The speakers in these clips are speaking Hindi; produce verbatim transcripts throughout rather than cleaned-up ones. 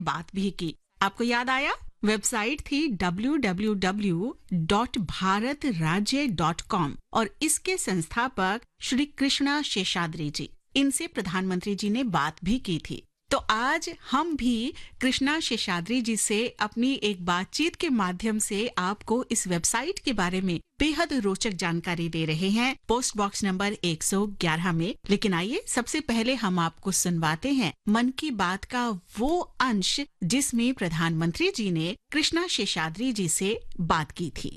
बात भी की। आपको याद आया? वेबसाइट थी W W W dot Bharat राज्य डॉट कॉम और इसके संस्थापक श्री कृष्णा शेषाद्री जी, इनसे प्रधानमंत्री जी ने बात भी की थी। तो आज हम भी कृष्णा शेषाद्री जी से अपनी एक बातचीत के माध्यम से आपको इस वेबसाइट के बारे में बेहद रोचक जानकारी दे रहे हैं, पोस्ट बॉक्स नंबर एक सौ ग्यारह में। लेकिन आइए सबसे पहले हम आपको सुनवाते हैं मन की बात का वो अंश जिसमें प्रधानमंत्री जी ने कृष्णा शेषाद्री जी से बात की थी।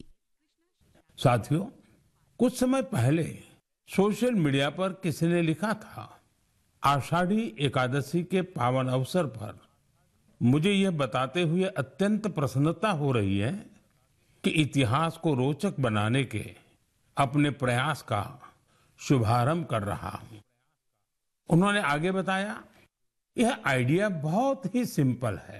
साथियों, कुछ समय पहले सोशल मीडिया पर किसी ने लिखा था, आषाढ़ी एकादशी के पावन अवसर पर मुझे यह बताते हुए अत्यंत प्रसन्नता हो रही है कि इतिहास को रोचक बनाने के अपने प्रयास का शुभारंभ कर रहा हूं। उन्होंने आगे बताया, यह आइडिया बहुत ही सिंपल है।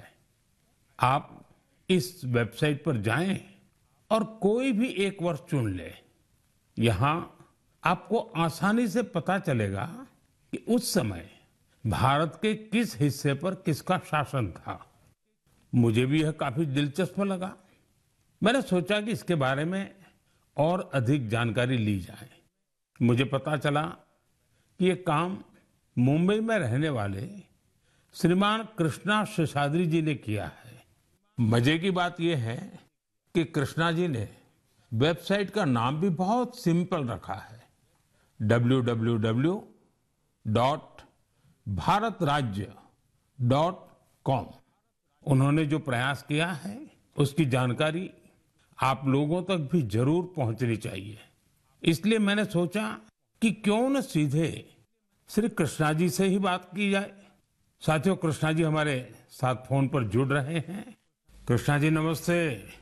आप इस वेबसाइट पर जाएं और कोई भी एक वर्ष चुन ले। यहां आपको आसानी से पता चलेगा कि उस समय भारत के किस हिस्से पर किसका शासन था। मुझे भी यह काफी दिलचस्प लगा। मैंने सोचा कि इसके बारे में और अधिक जानकारी ली जाए। मुझे पता चला कि यह काम मुंबई में रहने वाले श्रीमान कृष्णा शेषाद्री जी ने किया है। मजे की बात यह है कि कृष्णा जी ने वेबसाइट का नाम भी बहुत सिंपल रखा है, W W W dot Bharat राज्य डॉट कॉम। उन्होंने जो प्रयास किया है उसकी जानकारी आप लोगों तक भी जरूर पहुंचनी चाहिए। इसलिए मैंने सोचा कि क्यों न सीधे श्री कृष्णा जी से ही बात की जाए। साथियों, कृष्णा जी हमारे साथ फोन पर जुड़ रहे हैं। कृष्णा जी नमस्ते।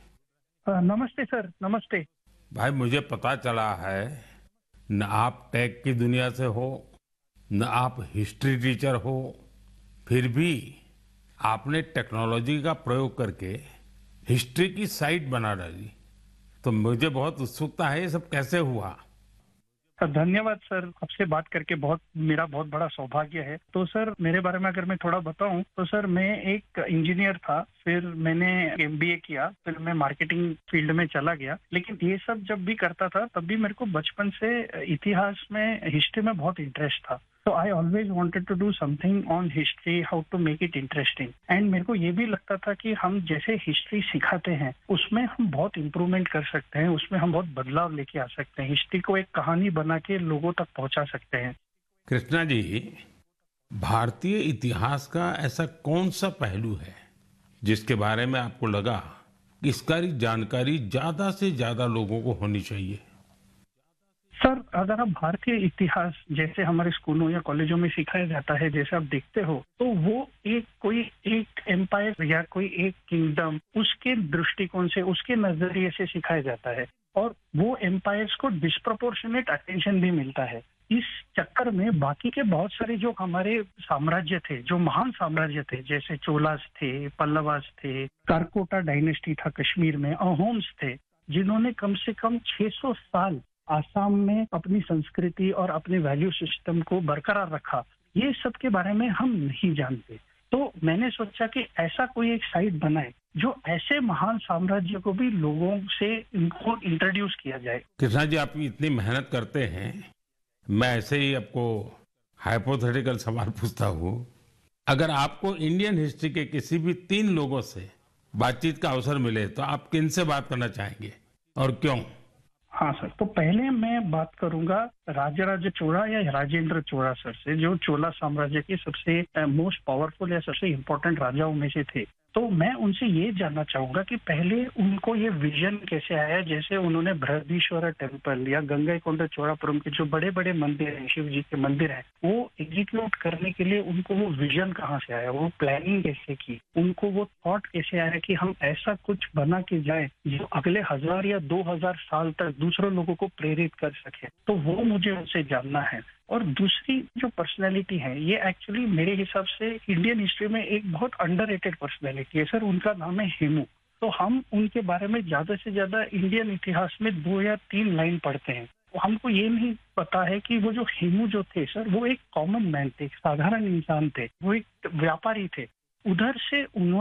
नमस्ते सर, नमस्ते। भाई, मुझे पता चला है न आप टेक की दुनिया से हो, न आप हिस्ट्री टीचर हो, फिर भी आपने टेक्नोलॉजी का प्रयोग करके हिस्ट्री की साइट बना डाली। तो मुझे बहुत उत्सुकता है, ये सब कैसे हुआ? धन्यवाद सर, आपसे बात करके बहुत मेरा बहुत बड़ा सौभाग्य है। तो सर, मेरे बारे में अगर मैं थोड़ा बताऊं तो सर, मैं एक इंजीनियर था, फिर मैंने एमबीए किया, फिर मैं मार्केटिंग फील्ड में चला गया। लेकिन ये सब जब भी करता था तब भी मेरे को बचपन से इतिहास में, हिस्ट्री में बहुत इंटरेस्ट था। तो I always wanted to do something on history, how to make it interesting. And मेरे को ये भी लगता था कि हम जैसे हिस्ट्री सिखाते हैं उसमें हम बहुत इम्प्रूवमेंट कर सकते हैं, उसमें हम बहुत बदलाव लेके आ सकते हैं, हिस्ट्री को एक कहानी बना के लोगों तक पहुंचा सकते हैं। कृष्णा जी, भारतीय इतिहास का ऐसा कौन सा पहलू है जिसके बारे में आपको लगा कि इसकी जानकारी ज्यादा से ज्यादा लोगों को होनी चाहिए? सर, अगर आप भारतीय इतिहास जैसे हमारे स्कूलों या कॉलेजों में सिखाया जाता है, जैसे आप देखते हो, तो वो एक कोई एक एम्पायर या कोई एक किंगडम, उसके दृष्टिकोण से, उसके नजरिए से सिखाया जाता है और वो एम्पायर्स को डिस्प्रोपोर्शनेट अटेंशन भी मिलता है। इस चक्कर में बाकी के बहुत सारे जो हमारे साम्राज्य थे, जो महान साम्राज्य थे, जैसे चोलास थे, पल्लवास थे, कारकोटा डायनेस्टी था कश्मीर में, अहोम्स थे, जिन्होंने कम से कम छह सौ साल आसाम में अपनी संस्कृति और अपने वैल्यू सिस्टम को बरकरार रखा। ये सब के बारे में हम नहीं जानते। तो मैंने सोचा कि ऐसा कोई एक साइट बनाए जो ऐसे महान साम्राज्य को भी लोगों से इनको इंट्रोड्यूस किया जाए। कृष्णा जी, आप इतनी मेहनत करते हैं, मैं ऐसे ही आपको हाइपोथेटिकल सवाल पूछता हूँ। अगर आपको इंडियन हिस्ट्री के किसी भी तीन लोगों से बातचीत का अवसर मिले तो आप किन से बात करना चाहेंगे और क्यों? हाँ सर, तो पहले मैं बात करूंगा राजराज चोला या राजेंद्र चोला सर से, जो चोला साम्राज्य के सबसे मोस्ट पावरफुल या सबसे इम्पोर्टेंट राजाओं में से थे। तो मैं उनसे ये जानना चाहूंगा कि पहले उनको ये विजन कैसे आया, जैसे उन्होंने बृहदीश्वर टेम्पल या गंगईकोंडा चोलापुरम के जो बड़े बड़े मंदिर हैं, शिव जी के मंदिर हैं, वो एग्जीक्यूट करने के लिए उनको वो विजन कहाँ से आया, वो प्लानिंग कैसे की, उनको वो थॉट कैसे आया कि हम ऐसा कुछ बना के जाए जो अगले हजार या दो हजार साल तक दूसरों लोगों को प्रेरित कर सके। तो वो मुझे उनसे जानना है। और दूसरी जो पर्सनैलिटी है, ये एक्चुअली मेरे हिसाब से इंडियन हिस्ट्री में एक बहुत अंडररेटेड पर्सनैलिटी है सर, उनका नाम है हेमू। तो हम उनके बारे में ज्यादा से ज्यादा इंडियन इतिहास में दो या तीन लाइन पढ़ते हैं। तो हमको ये नहीं पता है कि वो जो हेमू जो थे सर, वो एक कॉमन मैन थे, एक साधारण इंसान थे, वो एक व्यापारी थे। उधर से उन्होंने